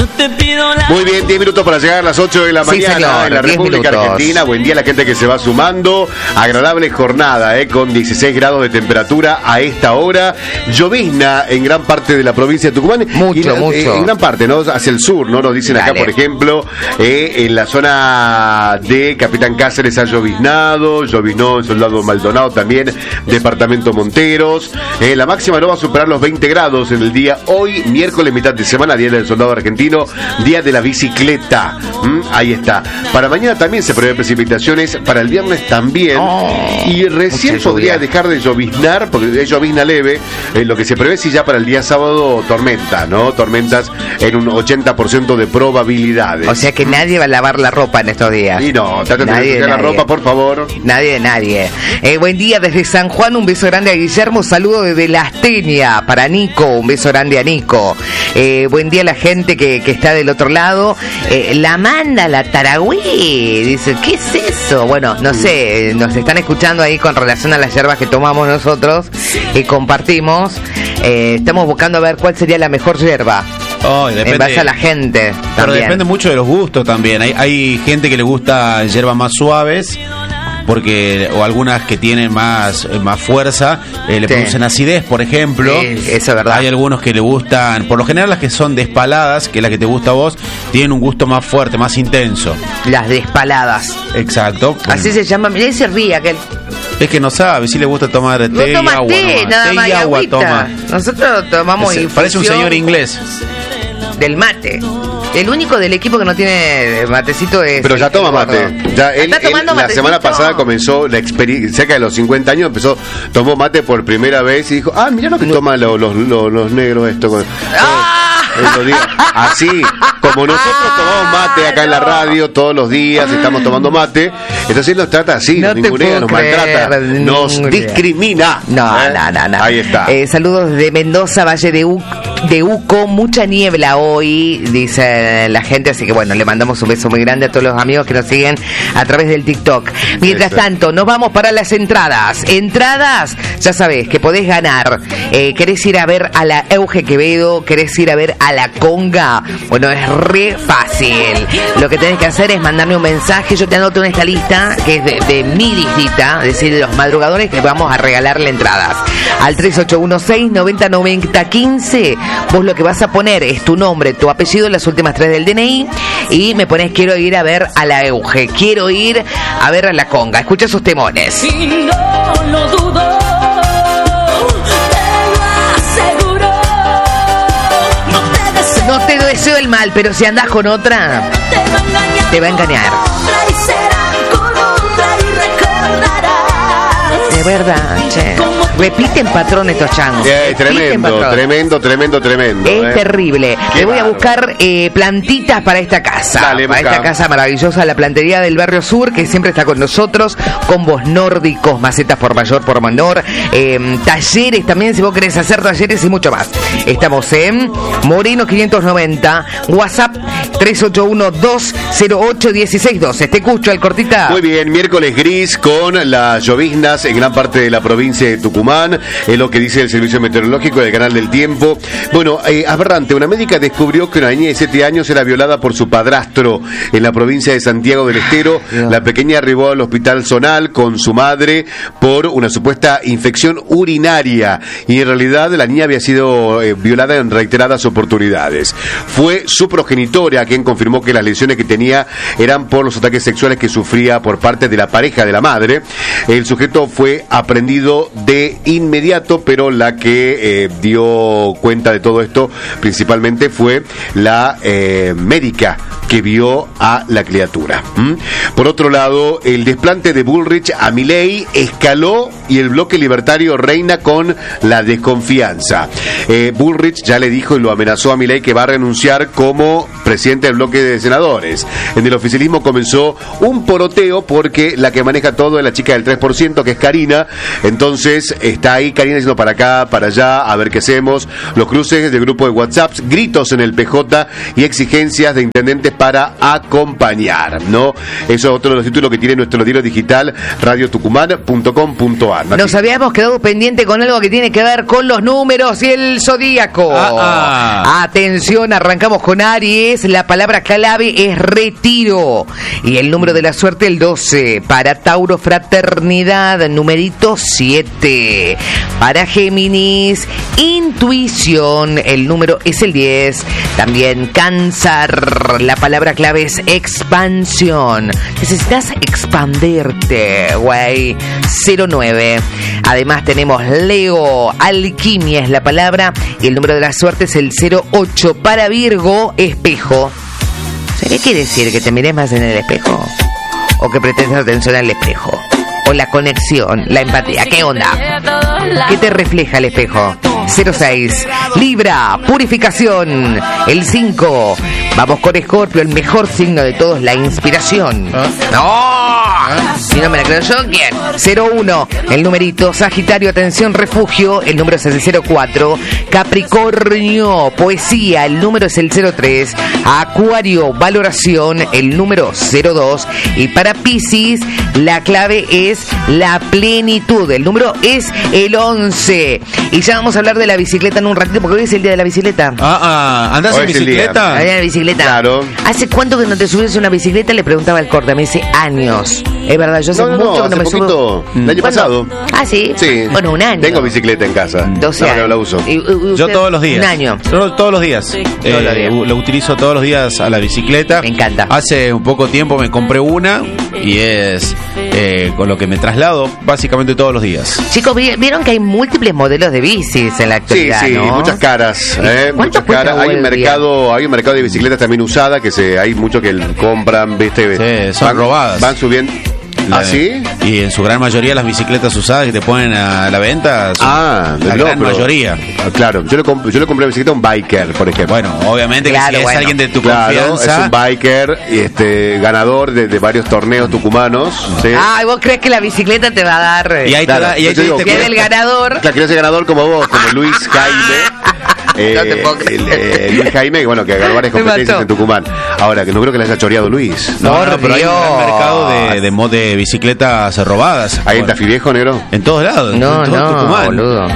Muy bien, 10 minutos para llegar a las 8 de la mañana, señor, en la República Argentina. Buen día a la gente que se va sumando. Agradable jornada, con 16 grados de temperatura a esta hora. Llovizna en gran parte de la provincia de Tucumán. Mucho. En gran parte, ¿no? Hacia el sur, ¿no? Nos dicen acá, por ejemplo, en la zona de Capitán Cáceres ha lloviznado. Lloviznó en Soldado Maldonado también, departamento Monteros. La máxima no va a superar los 20 grados en el día hoy, miércoles, mitad de semana, Día del Soldado Argentino, Día de la Bicicleta. Ahí está. Para mañana también se prevé precipitaciones, para el viernes también. Y recién podría dejar de lloviznar, porque es llovizna leve. Lo que se prevé si ya para el día sábado tormenta, ¿no? Tormentas en un 80% de probabilidades. O sea que nadie va a lavar la ropa en estos días. Y no, traten de limpiar la ropa, por favor. Nadie. Buen día desde San Juan, un beso grande a Guillermo, saludo desde La Astenia para Nico, un beso grande a Nico. Buen día a la gente que está del otro lado. La manda la Taragüí, dice, ¿qué es eso? Bueno, no sé, nos están escuchando ahí con relación a las hierbas que tomamos nosotros y compartimos. Estamos buscando a ver cuál sería la mejor hierba. En base a la gente pero también. Depende mucho de los gustos también. Hay gente que le gusta hierbas más suaves, o algunas que tienen más fuerza, le producen acidez, por ejemplo. Sí, eso es verdad. Hay algunos que le gustan, por lo general las que son despaladas, que es la que te gusta a vos, tienen un gusto más fuerte, más intenso. Las despaladas. Exacto. Así se llama. Mirá, se ríe aquel. Es que no sabe, si le gusta tomar té y agua. Nada más, té y agua toma. Nosotros tomamos infusión. Parece un señor inglés. Del mate. El único del equipo que no tiene matecito es... Pero ya toma mate. Ya él la semana pasada comenzó la experiencia, cerca de los 50 años, tomó mate por primera vez y dijo, mirá lo que toman los negros esto. Así, como nosotros tomamos mate acá en la radio todos los días, estamos tomando mate, entonces él nos trata así, nos ningunea, nos maltrata, nos discrimina. No. Ahí está. Saludos de Mendoza, Valle de Uco, mucha niebla hoy, dice la gente, así que bueno, le mandamos un beso muy grande a todos los amigos que nos siguen a través del TikTok. Mientras tanto, nos vamos para las entradas, ya sabés que podés ganar. ¿Querés ir a ver a la Euge Quevedo? ¿Querés ir a ver a la Conga? Bueno, es re fácil. Lo que tenés que hacer es mandarme un mensaje. Yo te anoto en esta lista que es de mi listita, es decir, de los madrugadores que vamos a regalarle entradas al 3816-909015. Vos lo que vas a poner es tu nombre, tu apellido, las últimas 3 del DNI, y me pones quiero ir a ver a la Euge, quiero ir a ver a la Conga. Escucha esos temones. Y no lo dudo, no te deseo el mal, pero si andás con otra, te va a engañar. De verdad, che. Repiten patrón estos changos. Tremendo. Es terrible. Le voy a buscar plantitas para esta casa. Dale, para esta casa maravillosa, la plantería del Barrio Sur, que siempre está con nosotros. Combos nórdicos, macetas por mayor, por menor. Talleres también, si vos querés hacer talleres y mucho más. Estamos en Moreno 590, WhatsApp 381-208-1612. Te escucho, el cortita. Muy bien, miércoles gris con las lloviznas en gran parte de la provincia de Tucumán. Es lo que dice el Servicio Meteorológico del Canal del Tiempo. Bueno, aberrante, una médica descubrió que una niña de 7 años era violada por su padrastro en la provincia de Santiago del Estero. La pequeña arribó al hospital zonal con su madre por una supuesta infección urinaria y en realidad la niña había sido violada en reiteradas oportunidades. Fue su progenitora quien confirmó que las lesiones que tenía eran por los ataques sexuales que sufría por parte de la pareja de la madre. El sujeto fue aprendido de inmediato, pero la que dio cuenta de todo esto principalmente fue la médica que vio a la criatura. Por otro lado, el desplante de Bullrich a Milei escaló y el bloque libertario reina con la desconfianza. Bullrich ya le dijo y lo amenazó a Milei que va a renunciar como presidente del bloque de senadores. En el oficialismo comenzó un poroteo porque la que maneja todo es la chica del 3%, que es Karina. Entonces está ahí Karina diciendo para acá, para allá, a ver qué hacemos. Los cruces del grupo de WhatsApp, gritos en el PJ y exigencias de intendentes para acompañar, ¿no? Eso es otro de los títulos que tiene nuestro diario digital, radiotucumán.com.ar. Nos habíamos quedado pendiente con algo que tiene que ver con los números y el zodíaco. Atención, arrancamos con Aries. 10, la palabra clave es retiro. Y el número de la suerte, el 12. Para Tauro, fraternidad, numerito 7. Para Géminis, intuición, el número es el 10. También Cáncer, la palabra clave es expansión. Necesitas expandirte, güey. 09. Además tenemos Leo, alquimia es la palabra y el número de la suerte es el 08. Para Virgo, espejo. ¿Qué quiere decir? ¿Que te mires más en el espejo? ¿O que prestes atención al espejo? ¿O la conexión, la empatía? ¿Qué onda? ¿Qué te refleja el espejo? 06. Libra, purificación. El 5. Vamos con Escorpio, el mejor signo de todos, la inspiración. ¡No! Si no me la creo yo, ¿quién? 01. El numerito. Sagitario, atención, refugio. El número es el 04. Capricornio, poesía. El número es el 03. Acuario, valoración. El número 02. Y para Piscis, la clave es la plenitud. El número es el 11. Y ya vamos a hablar de la bicicleta en un ratito, porque hoy es el día de la bicicleta. ¿Andás en bicicleta? En bicicleta. Claro. ¿Hace cuánto que no te subes a una bicicleta? Le preguntaba al corte. Me dice años. Es verdad, yo hace mucho que no me subo. El año pasado. Ah, ¿sí? Sí. Bueno, un año. Tengo bicicleta en casa. 12 años. No la uso. Yo todos los días. Un año. Yo todos los días. Todos los días. Lo utilizo todos los días a la bicicleta. Me encanta. Hace un poco tiempo me compré una y es con lo que me traslado básicamente todos los días. Chicos, vieron que hay múltiples modelos de bicis en la actualidad, Sí, ¿no? muchas caras. ¿Cuánto Muchas caras. cuesta Hay un mercado de bicicletas también usada que hay muchos que compran, ¿viste? Sí, son robadas. Van subiendo. ¿Ah, sí? Y en su gran mayoría las bicicletas usadas que te ponen a la venta son la gran mayoría. Claro, yo le compré una bicicleta a un biker, por ejemplo. Bueno, obviamente Claro, que si es alguien de tu Claro, confianza. es un biker y ganador de varios torneos tucumanos. ¿Sí? Ah, ¿vos crees que la bicicleta te va a dar? Y ahí te Claro, da, y ahí yo digo te que el ganador. Claro, quiero ser ganador como vos, como Luis Jaime. No te puedo creer. Luis Jaime, bueno, que ganó varias Me competencias mató. en Tucumán. Ahora, que no creo que le haya choreado Luis. No, Por pero hay un gran Dios. mercado de bicicletas robadas. Ahí en Tafí Viejo, negro. En todos lados. No, en todo no, Tucumán. boludo.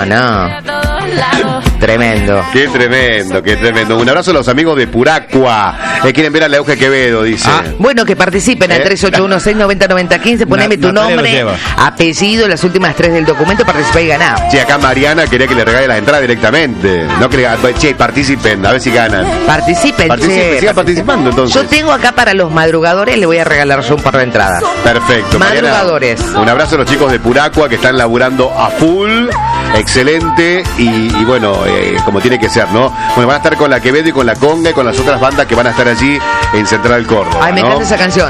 No. Tremendo. Qué tremendo, qué tremendo. Un abrazo a los amigos de Puracua. Quieren ver a la Euge Quevedo, dice. Bueno, que participen al 3816909015. Poneme tu Natalia lo nombre, lleva. apellido, las últimas 3 del documento, participá y ganá. Che, acá Mariana quería que le regale las entradas directamente. No que che, participen, a ver si ganan. Participen, Sigan participando entonces. Yo tengo acá para los madrugadores, le voy a regalar yo un par de entradas. Perfecto. Mariana, Madrugadores. un abrazo a los chicos de Puracua que están laburando a full. Excelente. Y bueno, como tiene que ser, ¿no? Bueno, van a estar con la Quevedo y con la Conga y con las otras bandas que van a estar allí en Central Córdoba. Ay, me ¿no? encanta esa canción.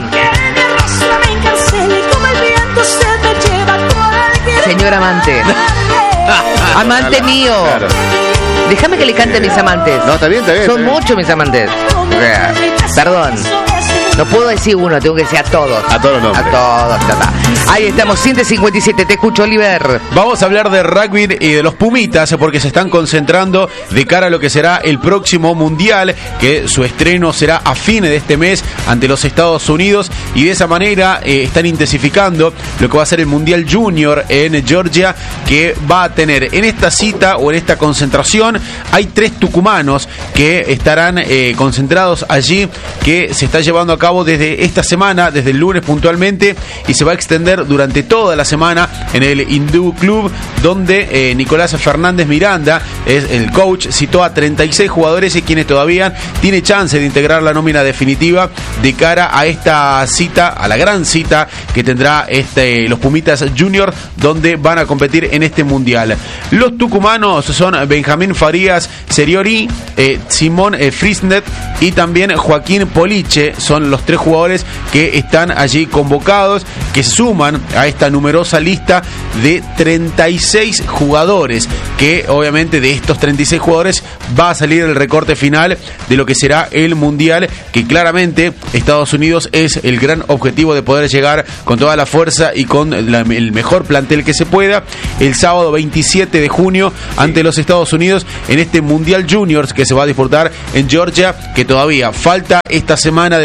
Señor amante. Amante mío. Claro. Déjame que le cante a mis amantes. No, está bien, está bien. Son está bien. muchos mis amantes. Perdón. No puedo decir uno, tengo que decir a todos. A todos los nombres. A todos, ya está. Ahí estamos, 157. Te escucho, Oliver. Vamos a hablar de rugby y de los Pumitas porque se están concentrando de cara a lo que será el próximo Mundial, que su estreno será a fines de este mes ante los Estados Unidos, y de esa manera están intensificando lo que va a ser el Mundial Junior en Georgia, que va a tener en esta cita o en esta concentración, hay 3 tucumanos que estarán concentrados allí, que se está llevando a cabo desde esta semana, desde el lunes puntualmente, y se va a extender durante toda la semana en el Hindú Club, donde Nicolás Fernández Miranda es el coach. Citó a 36 jugadores y quienes todavía tiene chance de integrar la nómina definitiva de cara a esta cita, a la gran cita que tendrá los Pumitas Junior, donde van a competir en este mundial. Los tucumanos son Benjamín Farías Seriori, Simón Frisnet y también Joaquín Poliche. Son los 3 jugadores que están allí convocados, que suman a esta numerosa lista de 36 jugadores, que obviamente de estos 36 jugadores va a salir el recorte final de lo que será el mundial, que claramente Estados Unidos es el gran objetivo de poder llegar con toda la fuerza y con el mejor plantel que se pueda el sábado 27 de junio ante los Estados Unidos en este Mundial Juniors que se va a disputar en Georgia, que todavía falta esta semana de concentración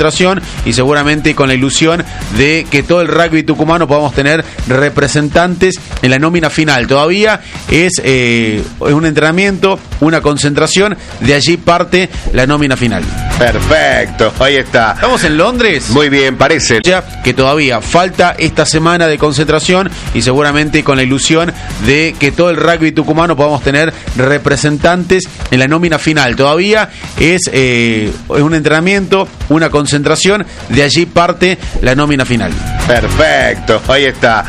concentración y seguramente con la ilusión de que todo el rugby tucumano podamos tener representantes en la nómina final. Todavía es un entrenamiento, una concentración, de allí parte la nómina final. Perfecto, ahí está. ¿Estamos en Londres? Muy bien, parece. Ya que todavía falta esta semana de concentración y seguramente con la ilusión de que todo el rugby tucumano podamos tener representantes en la nómina final. Todavía es un entrenamiento, una concentración, de allí parte la nómina final. Perfecto, ahí está.